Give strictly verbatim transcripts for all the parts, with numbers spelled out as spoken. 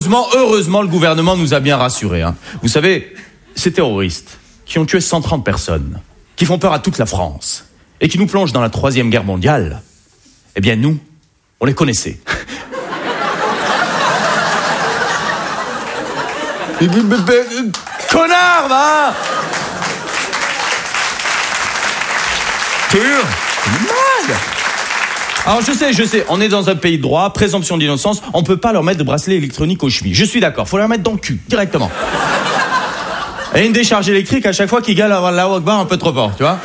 Heureusement, heureusement, le gouvernement nous a bien rassurés. Hein. Vous savez, ces terroristes qui ont tué cent trente personnes, qui font peur à toute la France et qui nous plongent dans la troisième guerre mondiale, eh bien nous, on les connaissait. Connard, va! Pur! Mal! Alors je sais, je sais, on est dans un pays de droit, présomption d'innocence, on peut pas leur mettre de bracelet électronique aux chevilles. Je suis d'accord, faut leur mettre dans le cul, directement. Et une décharge électrique à chaque fois qu'ils gueulent avant Allahu Akbar un peu trop fort, tu vois.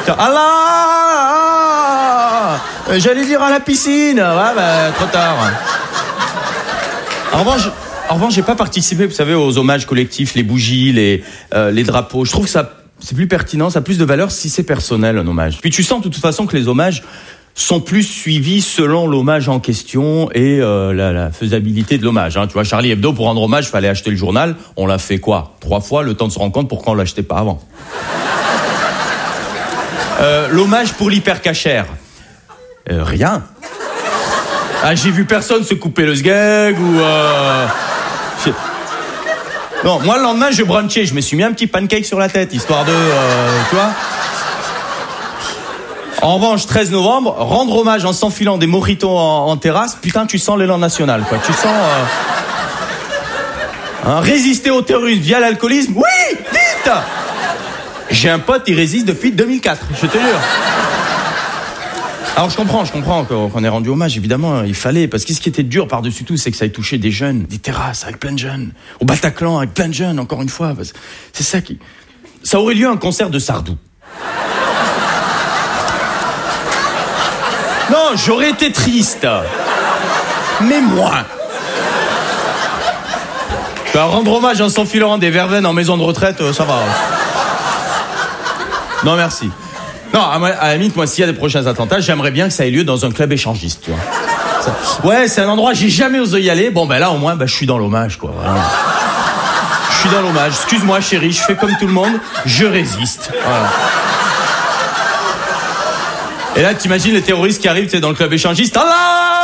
Allah, j'allais dire à la piscine, ouais, bah, trop tard. En revanche, en revanche, j'ai pas participé, vous savez, aux hommages collectifs, les bougies, les, euh, les drapeaux. Je trouve que ça, c'est plus pertinent, ça a plus de valeur si c'est personnel, un hommage. Puis tu sens de toute façon que les hommages sont plus suivis selon l'hommage en question et euh, la, la faisabilité de l'hommage. Hein. Tu vois, Charlie Hebdo, pour rendre hommage, fallait acheter le journal. On l'a fait quoi ? Trois fois, le temps de se rendre compte pourquoi on l'achetait pas avant. euh, l'hommage pour l'hypercachère. Euh, rien. Ah, j'ai vu personne se couper le sgeg ou... Euh... Non, moi, le lendemain, je brunchais. Je me suis mis un petit pancake sur la tête, histoire de... Euh, tu vois ? En revanche, treize novembre, rendre hommage en s'enfilant des mojitos en, en terrasse, putain, tu sens l'élan national, quoi. Tu sens... Euh... Hein, résister au terrorisme via l'alcoolisme, oui, vite. J'ai un pote, il résiste depuis deux mille quatre, je te jure. Alors je comprends, je comprends qu'on ait rendu hommage, évidemment, il fallait, parce que ce qui était dur par-dessus tout, c'est que ça ait touché des jeunes, des terrasses avec plein de jeunes, au Bataclan avec plein de jeunes, encore une fois. C'est ça qui... Ça aurait lieu un concert de Sardou. Non, j'aurais été triste. Mais moins. Bah, rendre hommage en s'enfilant des verveines en maison de retraite, ça va. Non, merci. Non, à, à la limite, moi, s'il y a des prochains attentats, j'aimerais bien que ça ait lieu dans un club échangiste, tu vois. Ça, ouais, c'est un endroit, j'ai jamais osé y aller. Bon, ben là, au moins, ben, je suis dans l'hommage, quoi. Voilà. Je suis dans l'hommage. Excuse-moi, chérie, je fais comme tout le monde, je résiste. Voilà. Et là, t'imagines les terroristes qui arrivent, tu sais, dans le club échangiste. Allah,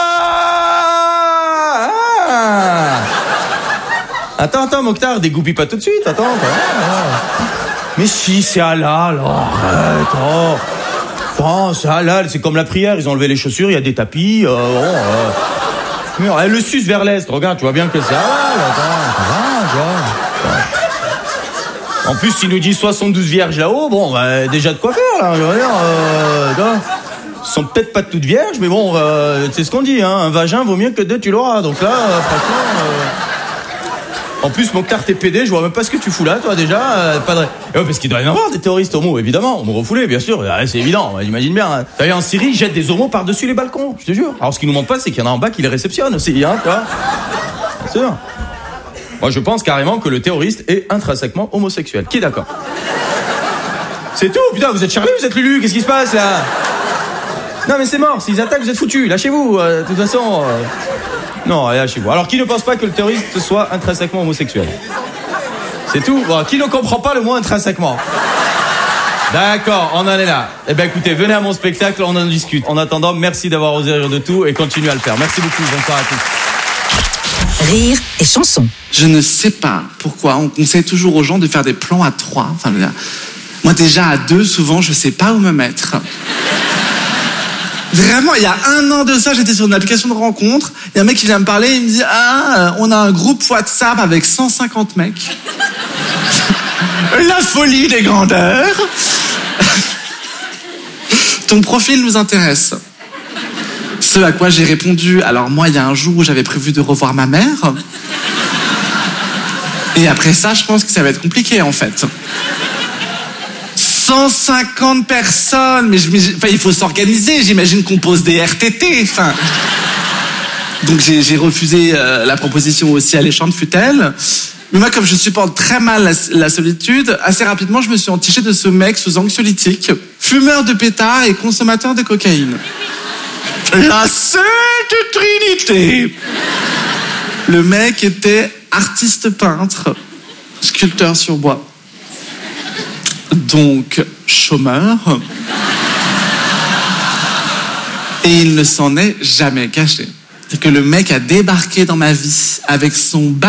ah. Attends, attends, Mokhtar, dégoupille pas tout de suite, attends. Ah. Mais si, c'est Allah, alors, arrête, oh. Oh, c'est Allah, c'est comme la prière, ils ont enlevé les chaussures, il y a des tapis, euh, bon, euh. Elle le suce vers l'est, regarde, tu vois bien que c'est Allah, attends, ça va, tu vois. En plus, s'il nous dit soixante-douze vierges là-haut, bon, bah, déjà de quoi faire, là, je veux dire, euh, tu vois. Ils sont peut-être pas toutes vierges, mais bon, euh, c'est ce qu'on dit, hein, un vagin vaut mieux que deux, tu l'auras, donc là, euh, franchement... Euh... En plus, Mokhtar, t'es pédé, je vois même pas ce que tu fous là, toi, déjà. Euh, pas de... Et ouais, parce qu'il doit y en avoir des terroristes homos, évidemment. Homo refoulés, bien sûr. Ah, c'est évident, j'imagine bien. Hein. D'ailleurs, en Syrie, ils jettent des homos par-dessus les balcons, je te jure. Alors, ce qui nous manque pas, c'est qu'il y en a en bas qui les réceptionnent aussi, hein, tu vois. Bien sûr. Moi, je pense carrément que le terroriste est intrinsèquement homosexuel. Qui est d'accord ? C'est tout, putain, vous êtes Charlie, vous êtes Lulu, qu'est-ce qui se passe, là ? Non, mais c'est mort, s'ils attaquent, vous êtes foutus, lâchez-vous, euh, de toute façon... Euh... Non, lâchez-vous. Alors, qui ne pense pas que le terroriste soit intrinsèquement homosexuel ? C'est tout. Bon, qui ne comprend pas le mot intrinsèquement ? D'accord, on en est là. Eh bien, écoutez, venez à mon spectacle, on en discute. En attendant, merci d'avoir osé rire de tout et continuez à le faire. Merci beaucoup, bonsoir à tous. Rire et chanson. Je ne sais pas pourquoi on conseille toujours aux gens de faire des plans à trois. Enfin, moi, déjà, à deux, souvent, je ne sais pas où me mettre. Vraiment, il y a un an de ça, j'étais sur une application de rencontre. Il y a un mec qui vient me parler, il me dit « Ah, on a un groupe WhatsApp avec cent cinquante mecs. » La folie des grandeurs. Ton profil nous intéresse. Ce à quoi j'ai répondu « Alors moi, il y a un jour où j'avais prévu de revoir ma mère. Et après ça, je pense que ça va être compliqué, en fait. » cent cinquante personnes, mais je, enfin, il faut s'organiser, j'imagine qu'on pose des R T T, enfin... Donc j'ai, j'ai refusé euh, la proposition aussi alléchante fut-elle. Mais moi, comme je supporte très mal la, la solitude, assez rapidement, je me suis entiché de ce mec sous anxiolytique, fumeur de pétards et consommateur de cocaïne. La Sainte Trinité. Le mec était artiste peintre, sculpteur sur bois. Donc, chômeur. Et il ne s'en est jamais caché. C'est que le mec a débarqué dans ma vie avec son